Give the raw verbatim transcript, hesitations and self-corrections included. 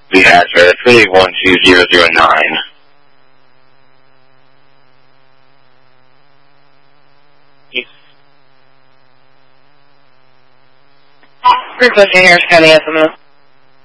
The address is one two zero zero nine. Requesting Harris County S M S.